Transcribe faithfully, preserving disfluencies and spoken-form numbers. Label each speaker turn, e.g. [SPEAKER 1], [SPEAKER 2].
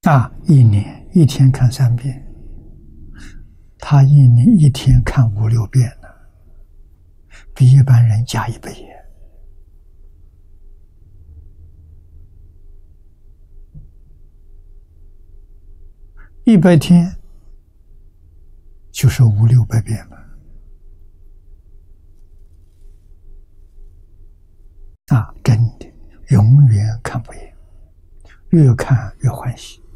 [SPEAKER 1] 啊，一年一天看三遍，他一年一天看五六遍呢，比一般人加一倍耶。一百天就是五六百遍了。啊，真的永远看不厌，越看越欢喜。